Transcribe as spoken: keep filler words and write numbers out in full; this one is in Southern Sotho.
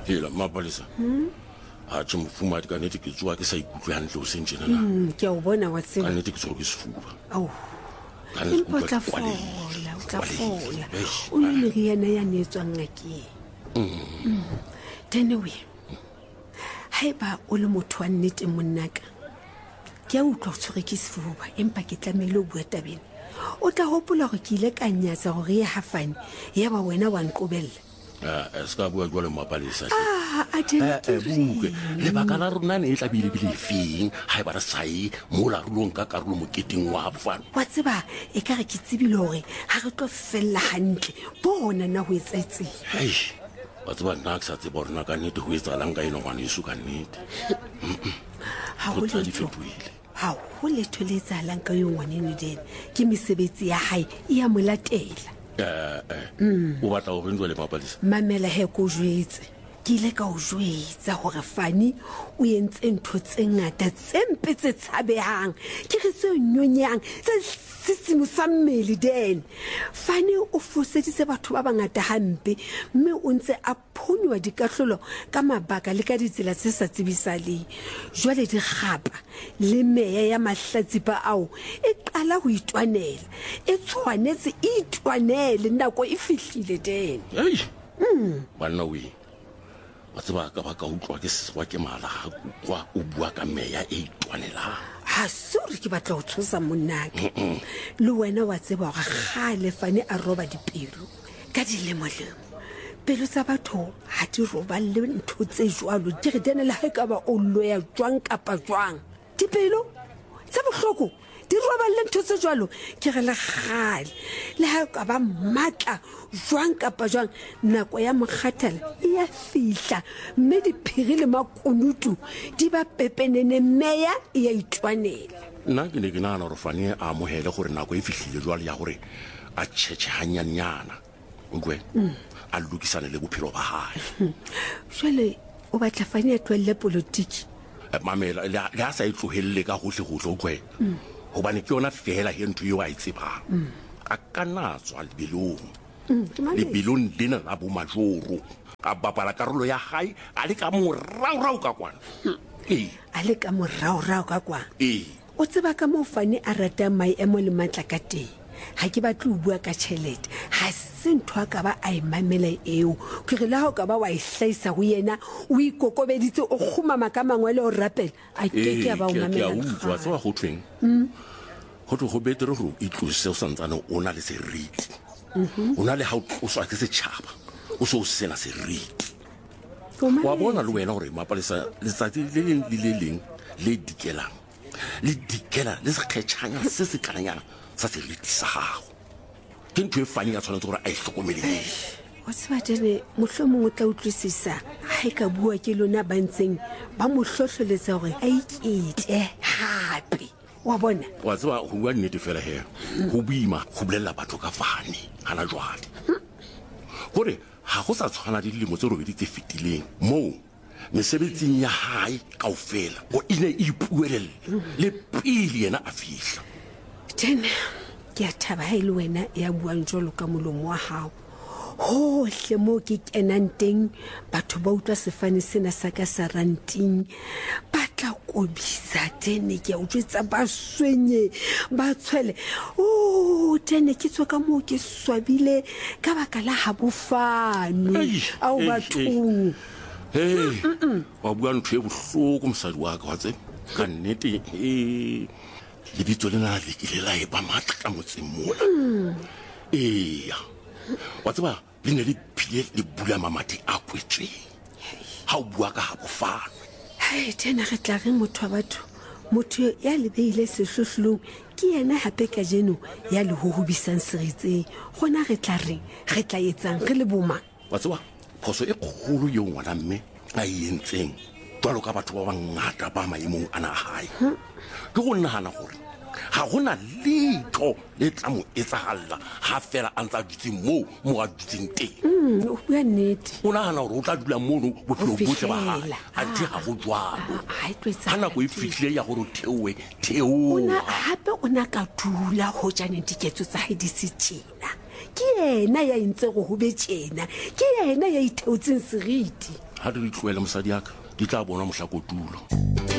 hela mapalesa a tse mofumadi ka nnete ke tsoa ke sa ikutlwe hantle o sentjena na ke a o bona wa tseba ka nnete ke tshwarwa ke sefuba au empa o tla fola o tla fola o le meriana ya neetswang ngakeng tenewe haeba o le motho wa nnete monnaka ke a utlwa go tshwere ke sefuba empa ke tlamehile o bua tabeng o tla hopola gore ke ile ka nyatsa gore ye hafane ya ba wena wa nqobella a ska bua jwa le mapalesa ah a tena buke le baka la rona ne e tla bile bile feng haeba re sai mola rulong ka karolo moketeng wa bofana wa tseba e ka re ke tsebile gore ha re tlo fella hantle bona na ho etsetse hei wa tseba nna ke sa tseba rona ka nnete ho etsalang ka eno ngwana yesu ka nnete ha ho le fetoile ha ho le tholetsa lang ka yo ngwanene dena ke mesebetsi ya hae e ya molatela eh eh o batla go rentwa le mapalesa mamela he ko jwetse ke ile ka o jwetsa gore fani o entse ntho tse ngata tse mpe tse tshabehang ke re se nyonyang tse sisimo sa mmele den fani o foseditse batho ba bangata hampe mme o ntse a phonywa dikahlolo ka mabaka le ka ditsela tse sa tsebisale jwale di gapa le meya ya mahlatsipa ao e qala ho itwanela e tshwanetse e itwanele nako e fihlile den hey bana we wa tseba ka ba ka utlwa ke swa ke mala ha kwa o bua ka meya e itwanela ha suri ke batla go tshosa monnake le wena wa tseba ga gale fane a roba dipelo ka dilemolemo pelo tsa batho ha di roba le ntho tse jwalo di re dena le ha ka ba o loya jwang kapa jwang dipelo tsa bohloko di roba le ntho tse jwalo ke re le gale le ha ka ba matla jwang kapa jwang nako ya mokgathala e ya fihla mme diphiri le makunutu di ba pepenene meya e ya itwanela nna ke ne ke nana gore fane a amohele gore nako e fihlile jwale ya gore a tšhetše hanyanyana okwe a lokisane le bophelo ba hae jwale o batla fane a tlohelle politiki mamela le a sa e tlohelle ka gohle gohle okwe hobane ke yona fela he ntho eo a e tsebang a ka natswa lebelong lebelong lena la bomajoro a bapala karolo ya hae a le ka moraorao ka kwana ee a le ka moraorao ka kwana ee o tseba ka moo fane a ratang maemo le matla ka teng ha ke batle o bua ka tšhelete ha se ntho a ka ba a e mamela eo ke re le ha o ka ba wa e hlaisa go yena o ikokobeditse o kgumama ka mangwele o rapela a ke ke ba o mamela ke a tsoa go tweng go tlo go betere go itlose o santsane o na le seriti o na le ha o swa ke setšhaba o so o sena seriti wa bona le wena gore mapalesa letsatsi le leng le le leng le dikelang le dikela le se kgetšhanya se se kananyana sa seriti sa gago ke ntho e fane ya tshwanetse gore a e hlokomelele o tseba tene mohlo mongwe tla utlwisisa ha e ka bua ke lona ba ntseng ba mo hlohloletsa gore a ikete hape wa bona wa tseba go bua nnete fela he go buima go bolela batho ka fane hana jwale gore ha go sa tshwana di dilemo tse robedi tse fetileng moo mesebetsing ya hae kaofela o ine e ipuelele le pele yena a fihla tene ke a thaba ha ile wena ya buang jolo ka molomo wa hao hohle mo ke kenang teng batho ba utlwa sefane sena sa ka sa ranting ba tla kobisa tene ke a utlwetsa ba swenye ba tshwele o tene ke tswa ka mo ke swabile ka baka la ha bofano au bathong hey wa bua ntho e bohloko mosadi wa ka wa tse ka nnete eh le bitso lena le ke la e ba matla ka motseng mona eya wa tseba le ne le phile le bula mamati a kwetswe ha o bua ka ha bofana hai tena re tla re motho wa batho motho ya le beile sehlohlolong ke yena hape ka jeno ya le ho hobisang seritseng gona re tla re re tla etsang re le boma wa tseba phoso e kgolo yo ngwana mme a yentseng twalo ka batho ba bangata ba maemong ana a hae ke go nahana gore ha gona letho le tla mo etsagalla ha fela a ntsa dutse mo mo a dutseng teng o bua nnete o nahana gore o tla dula mono bophelo botlhe ba hae a di ga go jwalo ha nako e fihlile ya gore theowe theowa hape o na ka dula ho jane diketso tsa hae di se tjena ke yena ya intse go hobe tjena ke yena ya itheotseng seriti ha re di tloela mosadi yaka di tla bona mohlakotulo